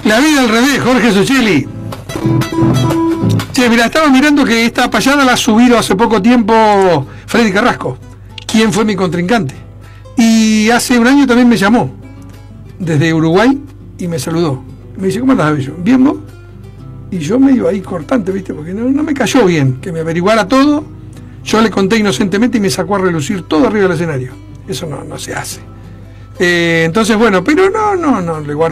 La vida al revés, Jorge Sucheli. Che, mira, estaba mirando que esta payada la ha subido hace poco tiempo Freddy Carrasco, quien fue mi contrincante. Y hace un año también me llamó desde Uruguay y me saludó. Me dice, ¿cómo andás, Bello? ¿Bien vos? Y yo medio ahí cortante, ¿viste? Porque no me cayó bien que me averiguara todo. Yo le conté inocentemente y me sacó a relucir todo arriba del escenario. Eso no se hace. Entonces, bueno, pero no le guardo